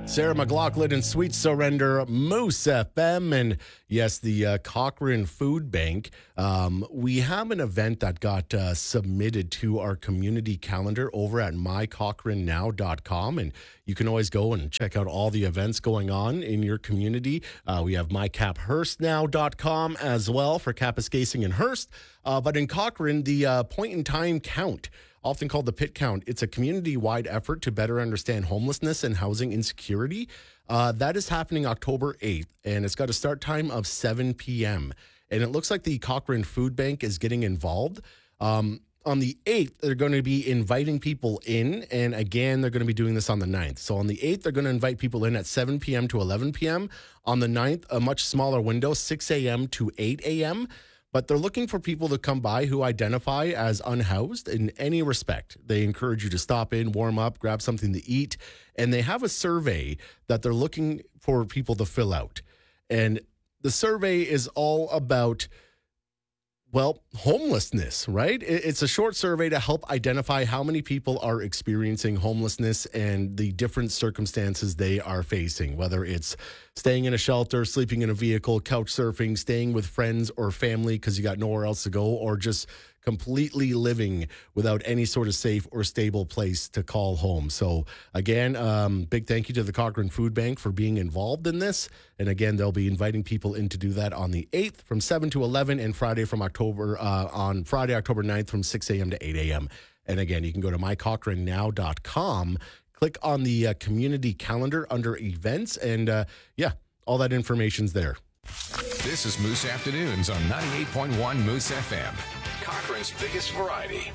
Sarah McLachlan and Sweet Surrender, Moose FM, and yes, the Cochrane Food Bank. We have an event that got submitted to our community calendar over at mycochranenow.com, and you can always go and check out all the events going on in your community. We have mycaphurstnow.com as well for Kapuskasing and Hearst, but in Cochrane, the point-in-time count, often called the PIT count. It's a community-wide effort to better understand homelessness and housing insecurity. That is happening October 8th, and it's got a start time of 7 p.m. And it looks like the Cochrane Food Bank is getting involved. On the 8th, they're going to be inviting people in, and again, they're going to be doing this on the 9th. So on the 8th, they're going to invite people in at 7 p.m. to 11 p.m. On the 9th, a much smaller window, 6 a.m. to 8 a.m., but they're looking for people to come by who identify as unhoused in any respect. They encourage you to stop in, warm up, grab something to eat. And they have a survey that they're looking for people to fill out. And the survey is all about, well, homelessness, right? It's a short survey to help identify how many people are experiencing homelessness and the different circumstances they are facing, whether it's staying in a shelter, sleeping in a vehicle, couch surfing, staying with friends or family because you got nowhere else to go, or just completely living without any sort of safe or stable place to call home. So again, big thank you to the Cochrane Food Bank for being involved in this. And again, they'll be inviting people in to do that on the 8th from 7 to 11 and Friday, October 9th from 6 a.m. to 8 a.m. And again, you can go to mycochranenow.com, click on the community calendar under events, and all that information's there. This is Moose Afternoons on 98.1 Moose FM. Cochrane's biggest variety.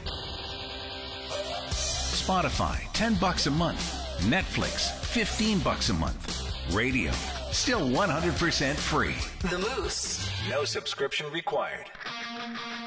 Spotify, $10 a month. Netflix, $15 a month. Radio, still 100% free. The Moose. No subscription required.